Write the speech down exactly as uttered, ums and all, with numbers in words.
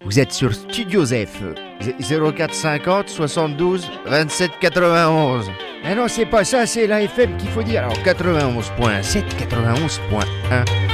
Vous êtes sur Studio Zef, zéro quatre cinquante soixante-douze vingt-sept quatre-vingt-onze. Eh non, c'est pas ça, c'est la F M qu'il faut dire. Alors quatre-vingt-onze point sept, quatre-vingt-onze point un.